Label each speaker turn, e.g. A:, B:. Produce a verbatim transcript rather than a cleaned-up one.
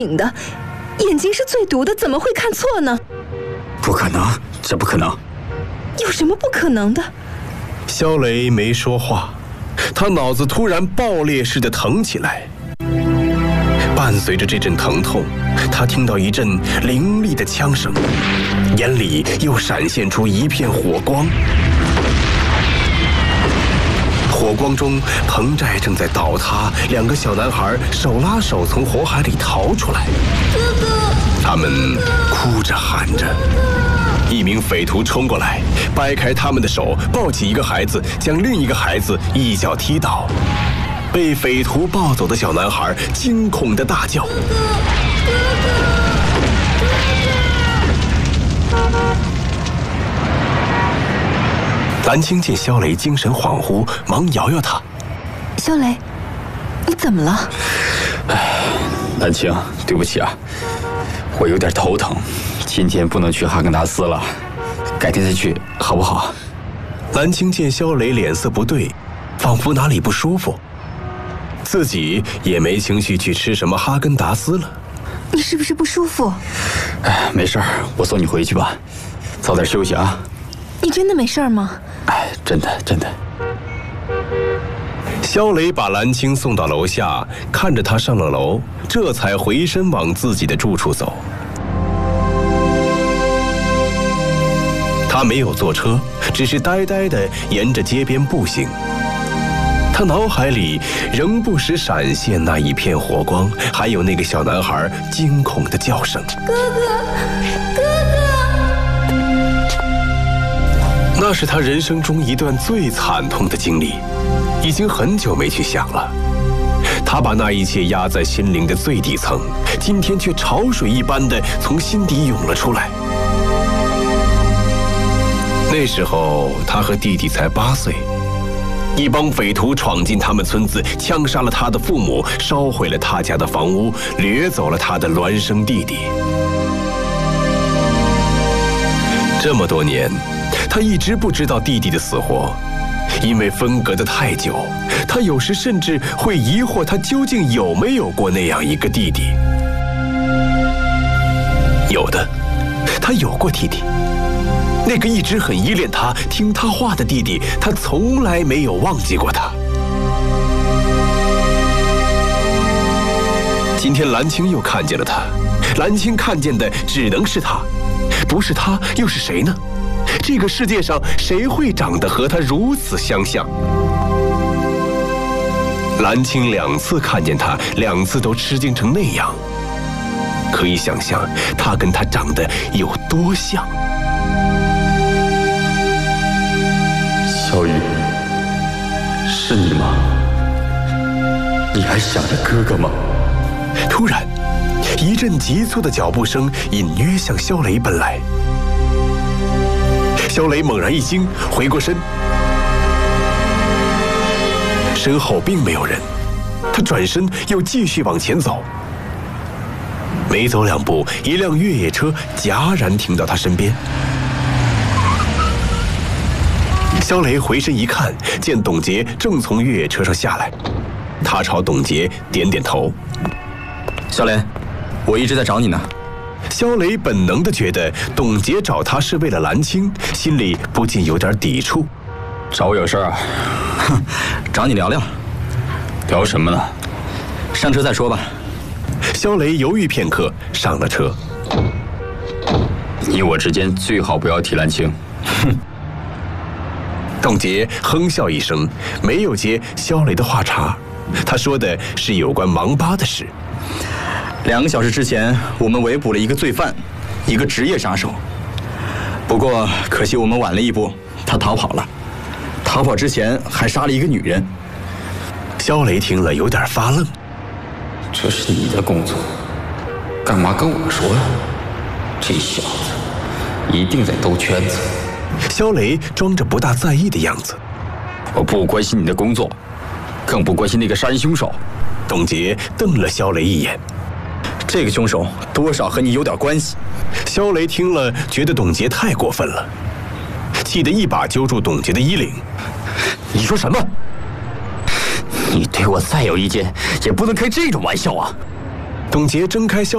A: 影的，眼睛是最毒的，怎么会看错呢？
B: 不可能，这不可能。
A: 有什么不可能的？
C: 肖雷没说话，他脑子突然爆裂似的疼起来。伴随着这阵疼痛，他听到一阵凌厉的枪声，眼里又闪现出一片火光。火光中，棚寨正在倒塌，两个小男孩手拉手从火海里逃出来。
A: 哥哥，
C: 他们哭着喊着。一名匪徒冲过来，掰开他们的手，抱起一个孩子，将另一个孩子一脚踢倒。被匪徒抱走的小男孩惊恐地大叫：“哥哥，哥哥！”蓝青见肖雷精神恍惚，忙摇摇他：“
A: 肖雷，你怎么了？”
B: 哎，蓝青，对不起啊，我有点头疼，今天不能去哈根达斯了，改天再去，好不好？
C: 蓝青见肖雷脸色不对，仿佛哪里不舒服。自己也没情绪去吃什么哈根达斯了。
A: 你是不是不舒服？
B: 哎，没事儿，我送你回去吧，早点休息啊。
A: 你真的没事吗？
B: 哎，真的真的。
C: 肖雷把蓝青送到楼下，看着他上了楼，这才回身往自己的住处走。他没有坐车，只是呆呆地沿着街边步行。他脑海里仍不时闪现那一片火光，还有那个小男孩惊恐的叫声：“
A: 哥哥，哥哥！”
C: 那是他人生中一段最惨痛的经历，已经很久没去想了。他把那一切压在心灵的最底层，今天却潮水一般的从心底涌了出来。那时候他和弟弟才八岁。一帮匪徒闯进他们村子，枪杀了他的父母，烧毁了他家的房屋，掠走了他的孪生弟弟。这么多年，他一直不知道弟弟的死活，因为分隔得太久，他有时甚至会疑惑他究竟有没有过那样一个弟弟。有的，他有过弟弟。那个一直很依恋他、听他话的弟弟，他从来没有忘记过他。今天蓝青又看见了他，蓝青看见的只能是他，不是他又是谁呢？这个世界上谁会长得和他如此相像？蓝青两次看见他，两次都吃惊成那样，可以想象他跟他长得有多像。
B: 小雨，是你吗？你还想着哥哥吗？
C: 突然，一阵急促的脚步声隐约向肖雷奔来。肖雷猛然一惊，回过身，身后并没有人。他转身又继续往前走，没走两步，一辆越野车戛然停到他身边。肖雷回身一看，见董洁正从越野车上下来，他朝董洁点点头。
B: 肖雷，我一直在找你呢。
C: 肖雷本能地觉得董洁找他是为了蓝青，心里不禁有点抵触。
B: 找我有事啊？哼，找你聊聊。聊什么呢？上车再说吧。
C: 肖雷犹豫片刻，上了车。
B: 你我之间最好不要提蓝青。哼。
C: 董洁哼笑一声，没有接肖雷的话茬。他说的是有关王八的事。
B: 两个小时之前，我们围捕了一个罪犯，一个职业杀手。不过可惜我们晚了一步，他逃跑了。逃跑之前还杀了一个女人。
C: 肖雷听了有点发愣。
D: 这是你的工作，干嘛跟我说呀？这小子一定在兜圈子。
C: 肖雷装着不大在意的样子。
B: 我不关心你的工作，更不关心那个杀人凶手。
C: 董洁瞪了肖雷一眼。
B: 这个凶手多少和你有点关系。
C: 肖雷听了，觉得董洁太过分了，气得一把揪住董洁的衣领。
B: 你说什么？你对我再有意见，也不能开这种玩笑啊！
C: 董洁睁开肖